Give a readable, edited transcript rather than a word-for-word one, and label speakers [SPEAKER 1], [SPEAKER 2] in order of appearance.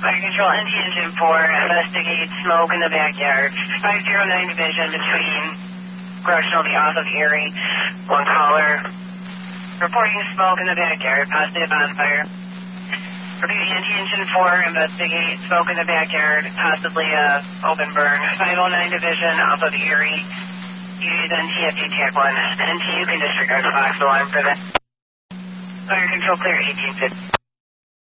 [SPEAKER 1] Fire Control, NT Engine 4, investigate smoke in the backyard. 509 Division between Correctional off of Erie. One caller. Reporting smoke in the backyard, positive bonfire. Repeat, NT Engine 4, investigate smoke in the backyard, possibly open burn. 509 Division off of Erie. Use NTFG TAC 1. NT, you can disregard the box alarm for that. Fire Control, clear 1850.